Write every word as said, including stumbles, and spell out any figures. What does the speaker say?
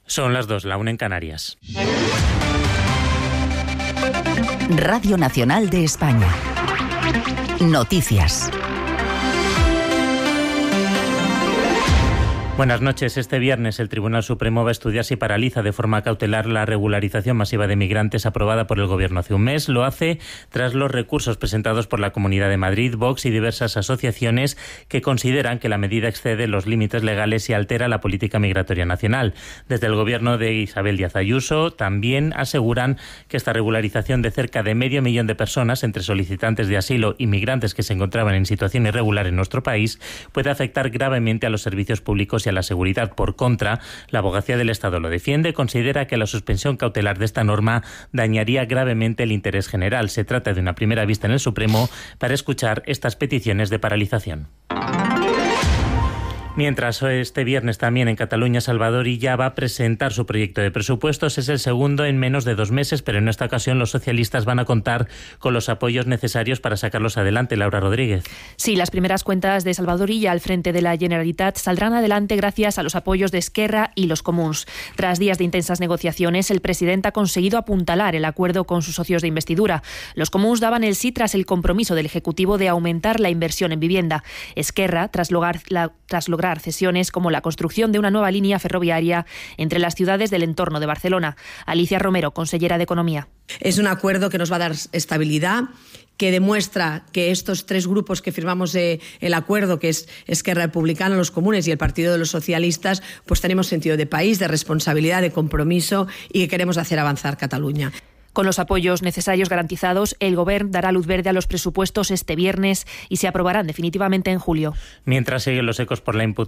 Son las dos, la una en Canarias. Radio Nacional de España. Noticias. Buenas noches. Este viernes el Tribunal Supremo va a estudiar si paraliza de forma cautelar la regularización masiva de migrantes aprobada por el Gobierno hace un mes. Lo hace tras los recursos presentados por la Comunidad de Madrid, Vox y diversas asociaciones que consideran que la medida excede los límites legales y altera la política migratoria nacional. Desde el Gobierno de Isabel Díaz Ayuso también aseguran que esta regularización de cerca de medio millón de personas, entre solicitantes de asilo y migrantes que se encontraban en situación irregular en nuestro país, puede afectar gravemente a los servicios públicos y a la seguridad. Por contra, la Abogacía del Estado lo defiende, considera que la suspensión cautelar de esta norma dañaría gravemente el interés general. Se trata de una primera vista en el Supremo para escuchar estas peticiones de paralización. Mientras, este viernes también en Cataluña, Salvador Illa va a presentar su proyecto de presupuestos. Es el segundo en menos de dos meses, pero en esta ocasión los socialistas van a contar con los apoyos necesarios para sacarlos adelante. Laura Rodríguez. Sí, las primeras cuentas de Salvador Illa al frente de la Generalitat saldrán adelante gracias a los apoyos de Esquerra y los Comuns. Tras días de intensas negociaciones, el presidente ha conseguido apuntalar el acuerdo con sus socios de investidura. Los Comuns daban el sí tras el compromiso del Ejecutivo de aumentar la inversión en vivienda. Esquerra, tras lograr, la, tras lograr cesiones como la construcción de una nueva línea ferroviaria entre las ciudades del entorno de Barcelona. Alicia Romero, consellera de Economía. Es un acuerdo que nos va a dar estabilidad, que demuestra que estos tres grupos que firmamos eh, el acuerdo, que es Esquerra Republicana, los Comunes y el Partido de los Socialistas, pues tenemos sentido de país, de responsabilidad, de compromiso y que queremos hacer avanzar Cataluña. Con los apoyos necesarios garantizados, el Gobierno dará luz verde a los presupuestos este viernes y se aprobarán definitivamente en julio. Mientras siguen los ecos por la imputación